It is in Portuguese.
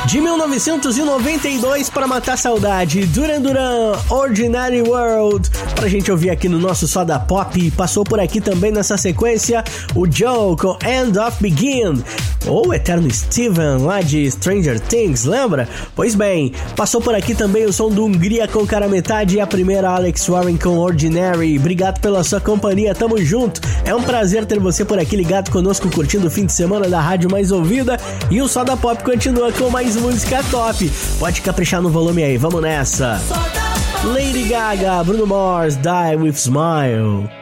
De 1992 para matar saudade, Duran Duran, Ordinary World, pra gente ouvir aqui no nosso Soda Pop. Passou por aqui também nessa sequência o Joe com End of Begin, ou o eterno Steven lá de Stranger Things, lembra? Pois bem, passou por aqui também o som do Hungria com Cara Metade e a primeira Alex Warren com Ordinary. Obrigado pela sua companhia, tamo junto. É um prazer ter você por aqui ligado conosco, curtindo o fim de semana da rádio mais ouvida, e o Soda Pop continua com mais música top. Pode caprichar no volume aí, vamos nessa. Lady Gaga, Bruno Mars, Die With Smile.